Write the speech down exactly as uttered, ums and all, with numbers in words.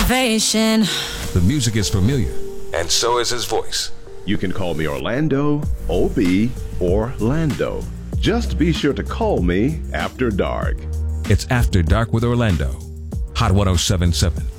motivation. The music is familiar, and so is his voice. You can call me Orlando, O B, or Lando. Just be sure to call me After Dark. It's After Dark with Orlando. Hot one oh seven point seven.